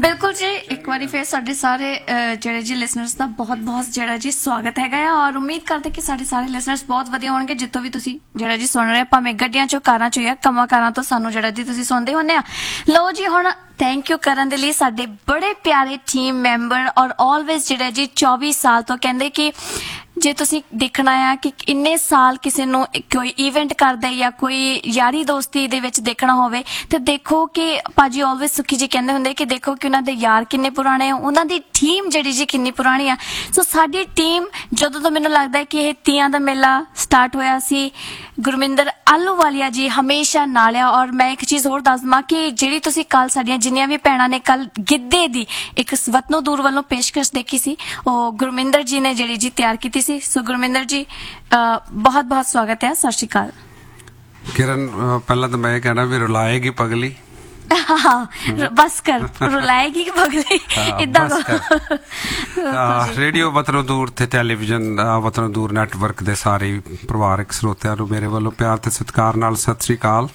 बिल्कुल जी, एक बार फिर साढ़े सारे ਜਿਹੜੇ ਜੀ ਲਿਸਨਰਸ ਦਾ ਬਹੁਤ ਜਿਹੜਾ ਜੀ ਸਵਾਗਤ ਹੈਗਾ ਆ ਔਰ ਉਮੀਦ ਕਰਦੇ ਕਿ ਸਾਡੇ ਸਾਰੇ ਲਿਸਨਰਸ ਬਹੁਤ ਵਧੀਆ ਹੋਣਗੇ ਜਿੱਥੋਂ ਵੀ ਤੁਸੀਂ ਜਿਹੜਾ ਜੀ ਸੁਣ ਰਹੇ ਭਾਵੇਂ ਗੱਡੀਆਂ ਚੋਂ ਕਾਰਾਂ ਚੋਂ ਜਾਂ ਕੰਮਾਂ ਕਾਰਾਂ ਤੋਂ ਸਾਨੂੰ ਜਿਹੜਾ ਜੀ ਤੁਸੀਂ ਸੁਣਦੇ ਹੁੰਦੇ ਆ। ਲਓ ਜੀ ਹੁਣ ਥੈਂਕ ਯੂ ਕਰਨ ਦੇ ਲਈ ਸਾਡੇ ਬੜੇ ਪਿਆਰੇ ਟੀਮ ਮੈਂਬਰ ਔਰ ਆਲਵੇਜ਼ ਜਿਹੜਾ ਜੀ 24 ਸਾਲ ਤੋਂ ਕਹਿੰਦੇ ਕਿ ਜੇ ਤੁਸੀਂ ਦੇਖਣਾ ਆ ਕਿ ਇੰਨੇ ਸਾਲ ਕਿਸੇ ਨੂੰ ਕੋਈ ਇਵੈਂਟ ਕਰਦਾ ਜਾਂ ਕੋਈ ਯਾਰੀ ਦੋਸਤੀ ਦੇ ਵਿੱਚ ਦੇਖਣਾ ਹੋਵੇ ਤੇ ਦੇਖੋ ਕਿ ਭਾਜੀ ਆਲਵੇਜ਼ ਸੁਖੀ ਜੀ ਕਹਿੰਦੇ ਹੁੰਦੇ ਕਿ ਦੇਖੋ ਕਿ ਉਹਨਾਂ ਦੇ ਯਾਰ ਕਿੰਨੇ ਪੁਰਾਣੇ ਆ, ਉਹਨਾਂ ਦੀ ਟੀਮ ਜਿਹੜੀ ਜੀ ਕਿੰਨੀ ਪੁਰਾਣੀ ਆ। ਸੋ ਸਾਡੀ ਟੀਮ ਜਦੋਂ ਤੋਂ ਮੈਨੂੰ ਲੱਗਦਾ ਕਿ ਇਹ ਤੀਆਂ ਦਾ ਮੇਲਾ ਸਟਾਰਟ ਹੋਇਆ ਸੀ ਗੁਰਮਿੰਦਰ ਆਲੂਵਾਲੀਆ ਜੀ ਹਮੇਸ਼ਾ ਨਾਲ ਆ। ਔਰ ਮੈਂ ਇੱਕ ਚੀਜ਼ ਹੋਰ ਦੱਸ ਦਵਾਂ ਕਿ ਜਿਹੜੀ ਤੁਸੀਂ ਕੱਲ ਸਾਡੀਆਂ ਜਿੰਨੀਆਂ ਵੀ ਭੈਣਾਂ ਨੇ ਕੱਲ ਗਿੱਧੇ ਦੀ ਇੱਕ ਵਤਨੋਂ ਦੂਰ ਵੱਲੋਂ ਪੇਸ਼ਕਸ਼ ਦੇਖੀ ਸੀ ਉਹ ਗੁਰਮਿੰਦਰ ਜੀ ਨੇ ਜਿਹੜੀ ਜੀ ਤਿਆਰ ਕੀਤੀ ਸੀ। ਸੋ ਗੁਰਮਿੰਦਰ ਜੀ ਬਹੁਤ ਬਹੁਤ ਸਵਾਗਤ ਹੈ। ਸਤਿ ਸ਼੍ਰੀ ਅਕਾਲ। किरण पहला तो मैं कहना भी रुलाएगी पगली बस कर रुलाएगी पगली इदा रेडियो वतनों दूर ते टेलीविजन वतनों दूर नैटवर्क दे सारे परिवारक ਸਰੋਤਿਆਂ ਨੂੰ मेरे वालों प्यार ते सत्कार नाल सत श्री अकाल।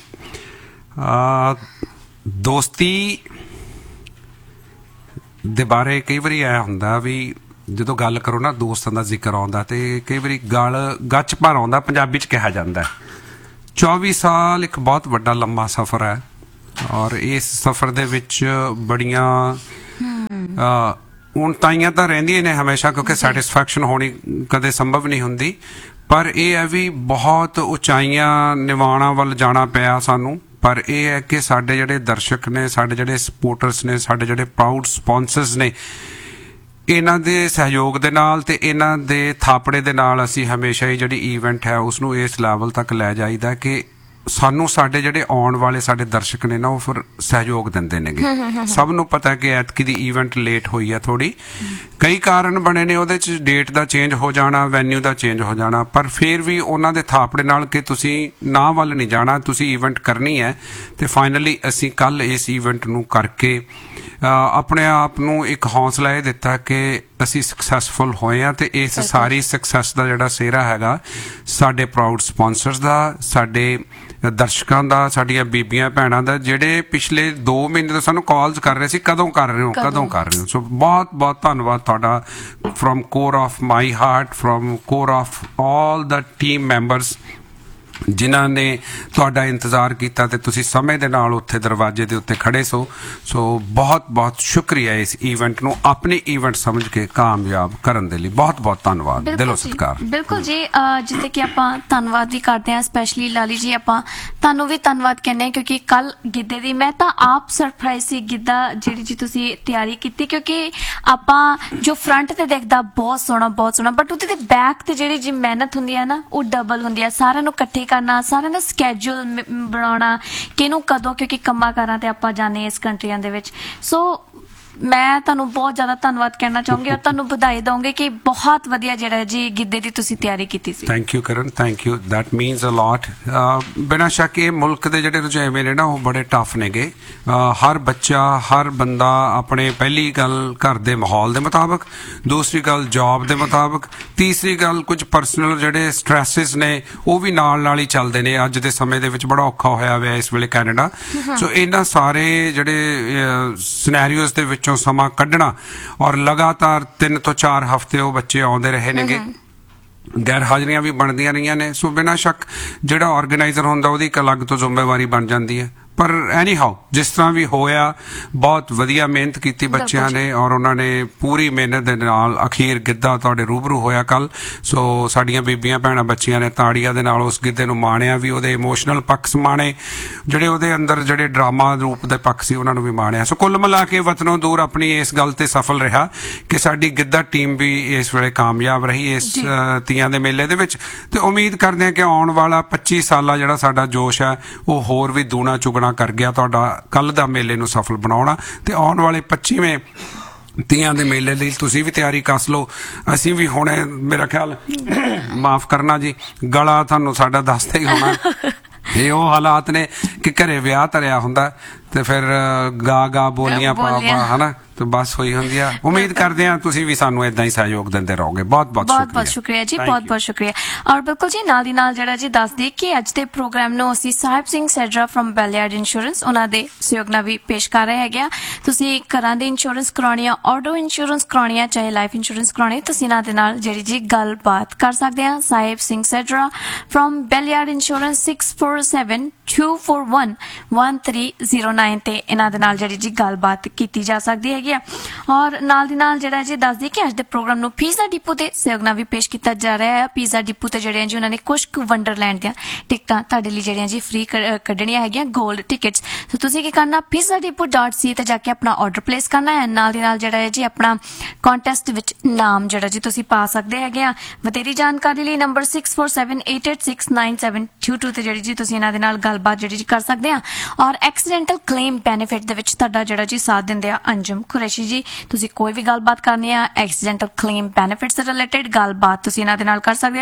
दोस्ती दे बारे कई बारी आया हुंदा भी ਜਦੋਂ ਗੱਲ ਕਰੋ ਨਾ ਦੋਸਤਾਂ ਦਾ ਜ਼ਿਕਰ ਆਉਂਦਾ ਤੇ ਕਈ ਵਾਰੀ ਗੱਲ ਗੱਚ ਭਰ ਆਉਂਦਾ, ਪੰਜਾਬੀ 'ਚ ਕਿਹਾ ਜਾਂਦਾ। 24 ਸਾਲ ਇੱਕ ਬਹੁਤ ਵੱਡਾ ਲੰਮਾ ਸਫ਼ਰ ਹੈ ਔਰ ਇਸ ਸਫ਼ਰ ਦੇ ਵਿੱਚ ਬੜੀਆਂ ਉਣਤਾਈਆਂ ਤਾਂ ਰਹਿੰਦੀਆਂ ਨੇ ਹਮੇਸ਼ਾ ਕਿਉਂਕਿ ਸੈਟਿਸਫੈਕਸ਼ਨ ਹੋਣੀ ਕਦੇ ਸੰਭਵ ਨਹੀਂ ਹੁੰਦੀ, ਪਰ ਇਹ ਹੈ ਵੀ ਬਹੁਤ ਉਚਾਈਆਂ ਨਿਵਾਣਾ ਵੱਲ ਜਾਣਾ ਪਿਆ ਸਾਨੂੰ। ਪਰ ਇਹ ਹੈ ਕਿ ਸਾਡੇ ਜਿਹੜੇ ਦਰਸ਼ਕ ਨੇ, ਸਾਡੇ ਜਿਹੜੇ ਸਪੋਰਟਰਸ ਨੇ, ਸਾਡੇ ਜਿਹੜੇ ਪ੍ਰਾਊਡ ਸਪਾਂਸਰਸ ਨੇ, ਇਹਨਾਂ ਦੇ ਸਹਿਯੋਗ ਦੇ ਨਾਲ ਤੇ ਇਹਨਾਂ ਦੇ ਥਾਪੜੇ ਦੇ ਨਾਲ ਅਸੀਂ ਹਮੇਸ਼ਾ ਹੀ ਜਿਹੜੀ ਈਵੈਂਟ ਹੈ ਉਸ ਨੂੰ ਇਸ ਲੈਵਲ ਤੱਕ ਲੈ ਜਾਈਦਾ ਕਿ ਸਾਨੂੰ ਸਾਡੇ ਜਿਹੜੇ ਆਉਣ ਵਾਲੇ ਸਾਡੇ ਦਰਸ਼ਕ ਨੇ ਨਾ ਉਹ ਫਿਰ ਸਹਿਯੋਗ ਦਿੰਦੇ ਨੇਗੇ। ਸਭ ਨੂੰ ਪਤਾ ਕਿ ਐਤਕੀ ਦੀ ਈਵੈਂਟ ਲੇਟ ਹੋਈ ਹੈ ਥੋੜੀ, ਕਈ ਕਾਰਨ ਬਣੇ ਨੇ ਉਹਦੇ 'ਚ, ਡੇਟ ਦਾ ਚੇਂਜ ਹੋ ਜਾਣਾ, ਵੈਨਿਊ ਦਾ ਚੇਂਜ ਹੋ ਜਾਣਾ, ਪਰ ਫਿਰ ਵੀ ਉਹਨਾਂ ਦੇ ਥਾਪੜੇ ਨਾਲ ਕਿ ਤੁਸੀਂ ਨਾ ਵੱਲ ਨਹੀਂ ਜਾਣਾ, ਤੁਸੀਂ ਈਵੈਂਟ ਕਰਨੀ ਹੈ। ਤੇ ਫਾਈਨਲੀ ਅਸੀਂ ਕੱਲ ਇਸ ਈਵੈਂਟ ਨੂੰ ਕਰਕੇ ਆਪਣੇ ਆਪ ਨੂੰ ਇੱਕ ਹੌਸਲਾ ਇਹ ਦਿੱਤਾ ਕਿ ਅਸੀਂ ਸਕਸੈਸਫੁਲ ਹੋਏ ਹਾਂ ਤੇ ਇਸ ਸਾਰੀ ਸਕਸੈਸ ਦਾ ਜਿਹੜਾ ਸਿਹਰਾ ਹੈਗਾ ਸਾਡੇ ਪ੍ਰਾਊਡ ਸਪਾਂਸਰਸ ਦਾ, ਸਾਡੇ ਦਰਸ਼ਕਾਂ ਦਾ, ਸਾਡੀਆਂ ਬੀਬੀਆਂ ਭੈਣਾਂ ਦਾ ਜਿਹੜੇ ਪਿਛਲੇ 2 ਮਹੀਨੇ ਤੋਂ ਸਾਨੂੰ ਕਾਲਸ ਕਰ ਰਹੇ ਸੀ ਕਦੋਂ ਕਰ ਰਹੇ ਹੋ ਕਦੋਂ ਕਰ ਰਹੇ ਹੋ। ਸੋ ਬਹੁਤ ਬਹੁਤ ਧੰਨਵਾਦ ਤੁਹਾਡਾ from core of my heart, from core of all the team members ਜਿਨ੍ਹਾਂ ਨੇ ਤੁਹਾਡਾ ਇੰਤਜ਼ਾਰ ਕੀਤਾ ਤੇ ਤੁਸੀਂ ਸਮੇਂ ਦੇ ਨਾਲ ਉੱਥੇ ਦਰਵਾਜ਼ੇ ਦੇ ਉੱਤੇ ਖੜੇ ਸੋ ਬਹੁਤ ਬਹੁਤ ਸ਼ੁਕਰੀਆ ਇਸ ਈਵੈਂਟ ਨੂੰ ਆਪਣੇ ਈਵੈਂਟ ਸਮਝ ਕੇ ਕਾਮਯਾਬ ਕਰਨ ਦੇ ਲਈ। ਬਹੁਤ ਬਹੁਤ ਧੰਨਵਾਦ, ਦਿਲੋਂ ਸਤਿਕਾਰ। ਬਿਲਕੁਲ ਜੀ, ਜਿੱਥੇ ਕਿ ਆਪਾਂ ਧੰਨਵਾਦ ਵੀ ਕਰਦੇ ਹਾਂ, ਸਪੈਸ਼ਲੀ ਲਾਲੀ ਜੀ ਆਪਾਂ ਤੁਹਾਨੂੰ ਵੀ ਧੰਨਵਾਦ ਕਹਿੰਦੇ ਹਾਂ ਕਿਉਂਕਿ ਕੱਲ ਗਿੱਧੇ ਦੀ ਮੈਂ ਤਾਂ ਆਪ ਸਰਪ੍ਰਾਈਜ਼ ਸੀ ਗਿੱਧਾ ਜਿਹੜੀ ਜੀ ਤੁਸੀਂ ਤਿਆਰੀ ਕੀਤੀ ਕਿਉਂਕਿ ਆਪਾਂ ਜੋ ਫਰੰਟ ਤੇ ਦੇਖਦਾ ਬਹੁਤ ਸੋਹਣਾ ਬਟ ਉਹਦੇ ਤੇ ਬੈਕ ਤੇ ਜਿਹੜੀ ਜੀ ਮਿਹਨਤ ਹੁੰਦੀ ਹੈ ਨਾ ਉਹ ਡਬਲ ਹੁੰਦੀ ਹੈ। ਸਾਰਿਆਂ ਨੂੰ ਇਕੱਠੇ ਕਰਨਾ, ਸਾਰਿਆਂ ਦਾ ਸਕੈਜੂਲ ਬਣਾਉਣਾ ਕਿਹਨੂੰ ਕਦੋਂ, ਕਿਉਂਕਿ ਕੰਮਾਂ ਕਾਰਾਂ ਤੇ ਆਪਾਂ ਜਾਂਦੇ ਇਸ ਕੰਟਰੀਆਂ ਦੇ ਵਿੱਚ। ਸੋ ਮੈਂ ਤੁਹਾਨੂੰ ਬਹੁਤ ਜ਼ਿਆਦਾ ਧੰਨਵਾਦ ਕਹਿਣਾ ਚਾਹੂੰਗੀ ਔਰ ਤੁਹਾਨੂੰ ਵਧਾਈ ਦਊਂਗੀ ਕਿ ਬਹੁਤ ਵਧੀਆ ਜਿਹੜਾ ਜੀ ਗਿੱਧੇ ਦੀ ਤੁਸੀਂ ਤਿਆਰੀ ਕੀਤੀ ਸੀ। ਥੈਂਕ ਯੂ ਕਰਨ, ਥੈਂਕ ਯੂ, ਦੈਟ ਮੀਨਸ ਅ ਲੋਟ। ਬਿਨਾਂ ਸ਼ੱਕ ਇਹ ਮੁਲਕ ਦੇ ਜਿਹੜੇ ਰੁਝੇਵੇਂ ਨੇ ਨਾ ਉਹ ਬੜੇ ਟਫ ਨੇਗੇ। ਹਰ ਬੱਚਾ, ਹਰ ਬੰਦਾ ਆਪਣੇ ਪਹਿਲੀ ਗੱਲ ਘਰ ਦੇ ਮਾਹੌਲ ਦੇ ਮੁਤਾਬਕ, ਦੂਸਰੀ ਗੱਲ ਜੌਬ ਦੇ ਮੁਤਾਬਕ, ਤੀਸਰੀ ਗੱਲ ਕੁਝ ਪਰਸਨਲ ਜਿਹੜੇ ਸਟ੍ਰੈਸਿਸ ਨੇ ਉਹ ਵੀ ਨਾਲ ਹੀ ਚੱਲਦੇ ਨੇ। ਅੱਜ ਦੇ ਸਮੇਂ ਦੇ ਵਿੱਚ ਬੜਾ ਔਖਾ ਹੋਇਆ ਹੋਇਆ ਇਸ ਵੇਲੇ ਕੈਨੇਡਾ। ਸੋ ਇਹਨਾਂ ਸਾਰੇ ਜਿਹੜੇ ਸਿਨੈਰੀਓਜ਼ ਦੇ ਵਿੱਚ ਸਮਾਂ ਕੱਢਣਾ ਔਰ ਲਗਾਤਾਰ 3 ਤੋਂ 4 ਹਫ਼ਤੇ ਉਹ ਬੱਚੇ ਆਉਂਦੇ ਰਹੇ ਨੇਗੇ, ਗੈਰ ਹਾਜ਼ਰੀਆਂ ਵੀ ਬਣਦੀਆਂ ਰਹੀਆਂ ਨੇ। ਸੋ ਬਿਨਾਂ ਸ਼ੱਕ ਜਿਹੜਾ ਆਰਗੇਨਾਈਜ਼ਰ ਹੁੰਦਾ ਉਹਦੀ ਇੱਕ ਅਲੱਗ ਤੋਂ ਜ਼ਿੰਮੇਵਾਰੀ ਬਣ ਜਾਂਦੀ ਹੈ। ਪਰ ਐਨੀ ਹਾਓ ਜਿਸ ਤਰ੍ਹਾਂ ਵੀ ਹੋਇਆ ਬਹੁਤ ਵਧੀਆ ਮਿਹਨਤ ਕੀਤੀ ਬੱਚਿਆਂ ਨੇ ਔਰ ਉਹਨਾਂ ਨੇ ਪੂਰੀ ਮਿਹਨਤ ਦੇ ਨਾਲ ਅਖੀਰ ਗਿੱਧਾ ਤੁਹਾਡੇ ਰੂਬਰੂ ਹੋਇਆ ਕੱਲ। ਸੋ ਸਾਡੀਆਂ ਬੀਬੀਆਂ ਭੈਣਾਂ ਬੱਚੀਆਂ ਨੇ ਤਾੜੀਆਂ ਦੇ ਨਾਲ ਉਸ ਗਿੱਧੇ ਨੂੰ ਮਾਣਿਆ ਵੀ, ਉਹਦੇ ਇਮੋਸ਼ਨਲ ਪੱਖ ਮਾਣੇ, ਜਿਹੜੇ ਉਹਦੇ ਅੰਦਰ ਜਿਹੜੇ ਡਰਾਮਾ ਰੂਪ ਦੇ ਪੱਖ ਸੀ ਉਹਨਾਂ ਨੂੰ ਵੀ ਮਾਣਿਆ। ਸੋ ਕੁੱਲ ਮਿਲਾ ਕੇ ਵਤਨੋਂ ਦੂਰ ਆਪਣੀ ਇਸ ਗੱਲ ਤੇ ਸਫਲ ਰਿਹਾ ਕਿ ਸਾਡੀ ਗਿੱਧਾ ਟੀਮ ਵੀ ਇਸ ਵੇਲੇ ਕਾਮਯਾਬ ਰਹੀ ਇਸ ਤੀਆਂ ਦੇ ਮੇਲੇ ਦੇ ਵਿੱਚ। ਤੇ ਉਮੀਦ ਕਰਦੇ ਹਾਂ ਕਿ ਆਉਣ ਵਾਲਾ 25 ਸਾਲਾ ਜਿਹੜਾ ਸਾਡਾ ਜੋਸ਼ ਹੈ ਉਹ ਹੋਰ ਵੀ ਦੂਣਾ ਚੁਗਣਾ ਕਰ ਗਿਆ ਤੁਹਾਡਾ ਕੱਲ ਦਾ ਮੇਲੇ ਨੂੰ ਸਫਲ ਬਣਾਉਣਾ। ਤੇ ਆਉਣ ਵਾਲੇ 25ਵੇਂ ਤੀਆਂ ਦੇ ਮੇਲੇ ਲਈ ਤੁਸੀਂ ਵੀ ਤਿਆਰੀ ਕੱਸ ਲਓ। ਅਸੀਂ ਵੀ ਹੁਣੇ ਮੇਰਾ ਖਿਆਲ ਮਾਫ ਕਰਨਾ ਜੀ ਗਲਾ ਤੁਹਾਨੂੰ ਸਾਡਾ ਦੱਸਦਾ ਹੀ ਹੋਣਾ ਇਹ ਉਹ ਹਾਲਾਤ ਨੇ ਕਿ ਘਰੇ ਵਿਆਹ ਧਰਿਆ ਹੁੰਦਾ ਤੇ ਫਿਰ ਗਾ ਗਾ ਬੋਲੀਆਂ ਪਾ ਬੋਲੀਆਂ। ਪਾ ਹਨਾ ਤੇ ਬਸ ਹੋਈ ਹੁੰਦੀ ਆ। ਉਮੀਦ ਕਰਦੇ ਆ ਤੁਸੀਂ ਵੀ ਸਾਨੂੰ ਇਦਾਂ ਹੀ ਸਹਿਯੋਗ ਦਿੰਦੇ ਰਹੋਗੇ। ਬਹੁਤ ਬਹੁਤ ਬਹੁਤ ਸ਼ੁਕਰੀਆ ਜੀ, ਬਹੁਤ ਬਹੁਤ ਸ਼ੁਕਰੀਆ। ਔਰ ਬਿਲਕੁਲ ਜੀ ਨਾਲ ਦੀ ਨਾਲ ਜਿਹੜਾ ਜੀ ਦੱਸ ਦਈਏ ਕਿ ਅੱਜ ਦੇ ਪ੍ਰੋਗਰਾਮ ਨੂੰ ਅਸੀਂ ਸਾਹਿਬ ਸਿੰਘ ਸੈਜਰਾ ਫਰਮ ਬੈਲੀਆਰਡ ਇੰਸ਼ੋਰੈਂਸ ਉਹਨਾਂ ਦੇ ਸਹਿਯੋਗ ਨਾਲ ਵੀ ਪੇਸ਼ ਕਰ ਰਹੇ ਹੈਗੇ ਆ। ਤੁਸੀਂ ਘਰਾਂ ਦੀ ਇੰਸ਼ੋਰੈਂਸ ਕਰਾਉਣੀ ਆ, ਆਟੋ ਇੰਸ਼ੋਰੈਂਸ ਕਰਾਉਣੀ ਆ, ਚਾਹੇ ਲਾਈਫ ਇੰਸ਼ੋਰੈਂਸ ਕਰਾਉਣੀ, ਤੁਸੀਂ ਇਹਨਾਂ ਦੇ ਨਾਲ ਜਿਹੜੀ ਜੀ ਗੱਲਬਾਤ ਕਰ ਸਕਦੇ ਆ। ਸਾਹਿਬ ਸਿੰਘ ਸੈਜਰਾ ਫਰਮ ਬੈਲੀਆਰਡ ਇੰਸ਼ੋਰੈਂਸ 6472411309 ਤੇ ਇਹਨਾਂ ਦੇ ਨਾਲ ਜਿਹੜੀ ਜੀ ਗੱਲਬਾਤ ਕੀਤੀ ਜਾ ਸਕਦੀ ਹੈਗੀ ਆ। ਔਰ ਨਾਲ ਦੀ ਨਾਲ ਜਿਹੜਾ ਜੀ ਦੱਸ ਦਈਏ ਕਿ ਅੱਜ ਦੇ ਪ੍ਰੋਗਰਾਮ ਨੂੰ ਪੀਜ਼ਾ ਡਿਪੂ ਦੇ ਸਹਿਯੋਗ ਨਾਲ ਵੀ ਪੇਸ਼ ਕੀਤਾ ਜਾ ਰਿਹਾ ਹੈ। ਪੀਜ਼ਾ ਡਿਪੂ ਤੇ ਜਿਹੜੀਆਂ ਜੀ ਉਹਨਾਂ ਨੇ ਕੁਝ ਕੁ ਵੰਡਰਲੈਂਡ ਦੀਆਂ ਟਿਕਟਾਂ ਤੁਹਾਡੇ ਲਈ ਜਿਹੜੀਆਂ ਜੀ ਫ੍ਰੀ ਕੱਢਣੀਆਂ ਹੈਗੀਆਂ, 골ਡ ਟਿਕਟਸ। ਸੋ ਤੁਸੀਂ ਕੀ ਕਰਨਾ, pizzadepot.ca ਤੇ ਜਾ ਕੇ ਆਪਣਾ ਆਰਡਰ ਪਲੇਸ ਕਰਨਾ ਹੈ। ਨਾਲ ਦੀ ਨਾਲ ਜਿਹੜਾ ਹੈ ਜੀ ਆਪਣਾ ਕੰਟੈਸਟ ਵਿੱਚ ਨਾਮ ਜਿਹੜਾ ਜੀ ਤੁਸੀਂ ਪਾ ਸਕਦੇ ਹੈਗੇ ਆ। ਵਧੇਰੀ ਜਾਣਕਾਰੀ ਲਈ ਨੰਬਰ 6478869722 ਤੇ ਜਿਹੜੀ ਜੀ ਤੁਸੀਂ ਇਹਨਾਂ ਦੇ ਨਾਲ ਗੱਲਬਾਤ ਜਿਹੜੀ ਜੀ ਕਰ ਸਕਦੇ ਆ। ਔਰ ਐਕਸੀਡੈਂਟਲ ਕਲੇਮ ਬੈਨੀਫਿਟ ਦੇ ਵਿੱਚ ਤੁਹਾਡਾ ਜਿਹੜਾ ਜੀ ਸਾਥ ਦਿੰਦੇ ਆ ਅੰਜਮ ਕੁਰੈਸ਼ੀ ਜੀ। ਤੁਸੀਂ ਕੋਈ ਵੀ ਗੱਲਬਾਤ ਕਰਨੀ ਆ ਐਕਸੀਡੈਂਟਲ ਕਲੇਮ ਬੈਨੀਫਿਟਸ ਦੇ ਰਿਲੇਟਡ ਗੱਲਬਾਤ ਤੁਸੀਂ ਇਹਨਾਂ ਦੇ ਨਾਲ ਕਰ ਸਕਦੇ ਆ।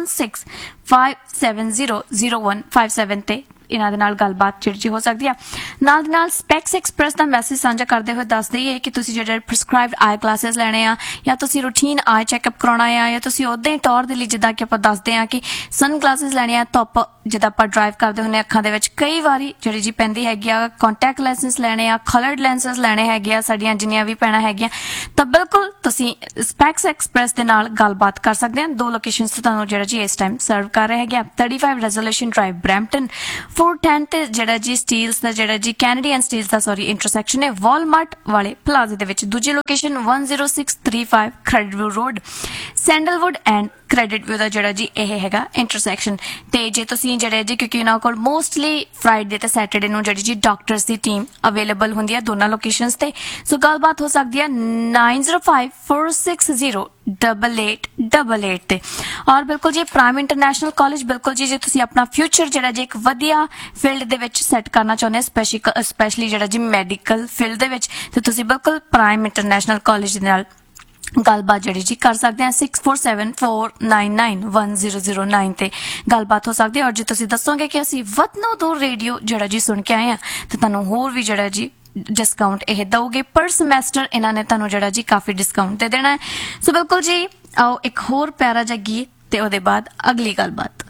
4165700157 ਤੇ ਇਹਨਾਂ ਦੇ ਨਾਲ ਗੱਲਬਾਤ ਜਿਹੜੀ ਹੋ ਸਕਦੀ ਆ। ਨਾਲ ਦੀ ਨਾਲ ਸਪੈਕਸ ਐਕਸਪ੍ਰੈਸ ਦਾ ਮੈਸੇਜ ਸਾਂਝਾ ਕਰਦੇ ਹੋਏ ਦੱਸ ਦਈਏ ਕਿ ਤੁਸੀਂ ਜਿਹੜੇ ਪ੍ਰਿਸਕ੍ਰਾਈਬਡ ਆਈ ਕਲਾਸਿਸ ਲੈਣੇ ਆ, ਜਾਂ ਤੁਸੀਂ ਰੂਟੀਨ ਆਈ ਚੈੱਕਅਪ ਕਰਾਉਣਾ ਆ, ਜਾਂ ਤੁਸੀਂ ਉਦਾਂ ਹੀ ਟੌਰ ਦੇ ਲਈ ਜਿੱਦਾਂ ਕਿ ਆਪਾਂ ਦੱਸਦੇ ਆ ਕਿ ਸਨ ਗਲਾਸਿਸ ਲੈਣੇ ਆ, ਧੁੱਪ ਜਿੱਦਾਂ ਆਪਾਂ ਡਰਾਈਵ ਕਰਦੇ ਹੁੰਦੇ ਅੱਖਾਂ ਦੇ ਵਿੱਚ ਕਈ ਵਾਰੀ ਜਿਹੜੀ ਜੀ ਪੈਂਦੀ ਹੈਗੀ ਆ, ਕੰਟੈਕਟ ਲੈਂਸਸ ਲੈਣੇ ਆ, ਕਲਰਡ ਲੈਂਸਸ ਲੈਣੇ ਹੈਗੇ ਆ, ਸਾਡੀਆਂ ਜਿੰਨੀਆਂ ਵੀ ਪੈਣਾ ਹੈਗੀਆਂ, ਤਾਂ ਬਿਲਕੁਲ ਤੁਸੀਂ ਸਪੈਕਸ ਐਕਸਪ੍ਰੈਸ ਦੇ ਨਾਲ ਗੱਲਬਾਤ ਕਰ ਸਕਦੇ ਆ। ਦੋ ਲੋਕੇਸ਼ਨਸ ਤੇ ਤੁਹਾਨੂੰ ਜਿਹੜਾ ਜੀ ਇਸ ਟਾਈਮ ਸਰਵ ਕਰ ਰਹੇ ਹੈਗੇ ਆ। 35 ਰੈਜ਼ੋਲੂਸ਼ਨ ਡਰਾਈਵ ਬਰੈਂਪਟਨ, 410 ਤੇ ਜਿਹੜਾ ਜੀ ਸਟੀਲਸ ਦਾ ਜਿਹੜਾ ਜੀ ਕੈਨੇਡੀਅਨ ਸਟੀਲਸ ਦਾ ਇੰਟਰਸੈਕਸ਼ਨ ਹੈ ਵਾਲਮਾਰਟ ਵਾਲੇ ਪਲਾਜ਼ੇ ਦੇ ਵਿੱਚ। ਦੂਜੀ location 10635 credit road, sandalwood and credit view ਦਾ ਜਿਹੜਾ ਜੀ ਇਹ ਹੈਗਾ ਇੰਟਰਸੈਕਸ਼ਨ। ਤੇ ਜੇ ਤੁਸੀਂ ਜਿਹੜੇ ਜੀ ਕਿਉਂਕਿ ਉਹਨਾਂ ਕੋਲ ਮੋਸਟਲੀ ਫਰਾਈਡੇ ਤੇ ਸੈਟਰਡੇ ਨੂੰ ਜਿਹੜੀ ਜੀ ਡਾਕਟਰਸ ਦੀ ਟੀਮ ਅਵੇਲੇਬਲ ਹੁੰਦੀ ਹੈ ਦੋਨਾਂ ਲੋਕੇਸ਼ਨਸ ਤੇ। ਸੋ ਗੱਲਬਾਤ ਹੋ ਸਕਦੀ ਹੈ 9054608888 ਤੇ। ਔਰ ਬਿਲਕੁਲ ਜੀ ਪ੍ਰਾਈਮ ਇੰਟਰਨੈਸ਼ਨਲ ਕਾਲਜ, ਬਿਲਕੁਲ ਜੀ ਜੇ ਤੁਸੀਂ ਆਪਣਾ ਫਿਊਚਰ ਜਿਹੜਾ ਜੀ ਇੱਕ ਵਧੀਆ ਫੀਲਡ ਦੇ ਵਿੱਚ ਸੈੱਟ ਕਰਨਾ ਚਾਹੁੰਦੇ ਹੋ, ਸਪੈਸ਼ਲੀ ਜਿਹੜਾ ਜੀ ਮੈਡੀਕਲ ਫੀਲਡ ਦੇ ਵਿੱਚ, ਤੇ ਤੁਸੀਂ ਬਿਲਕੁਲ ਪ੍ਰਾਈਮ ਇੰਟਰਨੈਸ਼ਨਲ ਕਾਲਜ ਦੇ ਨਾਲ ਗੱਲਬਾਤ ਜਿਹੜੀ ਜੀ ਕਰ ਸਕਦੇ ਆ। 6474991009 ਤੇ ਗੱਲਬਾਤ ਹੋ ਸਕਦੀ ਹੈ। ਔਰ ਜੇ ਤੁਸੀਂ ਦੱਸੋਗੇ ਕਿ ਅਸੀਂ ਵਤਨੋਂ ਦੂਰ ਰੇਡੀਓ ਜਿਹੜਾ ਜੀ ਸੁਣ ਕੇ ਆਏ ਆ, ਤੇ ਤੁਹਾਨੂੰ ਹੋਰ ਵੀ ਜਿਹੜਾ ਜੀ ਡਿਸਕਾਊਂਟ ਇਹ ਦਊਗੇ ਪਰ ਸਮੈਸਟਰ। ਇਹਨਾਂ ਨੇ ਤੁਹਾਨੂੰ ਜਿਹੜਾ ਜੀ ਕਾਫੀ ਡਿਸਕਾਊਂਟ ਦੇ ਦੇਣਾ ਹੈ। ਸੋ ਬਿਲਕੁਲ ਜੀ ਆਓ ਇੱਕ ਹੋਰ ਪਿਆਰਾ ਜਿਹਾ ਗੀਤ ਤੇ ਉਹਦੇ ਬਾਅਦ ਅਗਲੀ ਗੱਲਬਾਤ।